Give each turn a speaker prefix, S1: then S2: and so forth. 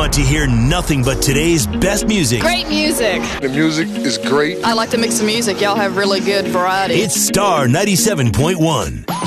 S1: want to hear nothing but today's best music,
S2: Great music.
S3: The music is great.
S2: I like to mix the music. Y'all have really good variety.
S1: it's Star 97.1.